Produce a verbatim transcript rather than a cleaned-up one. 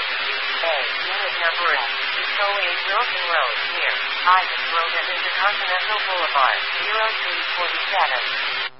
A. Unit number F. Eco eight Wilson Road, near Isaac Road and Intercontinental Boulevard, zero three forty-seven.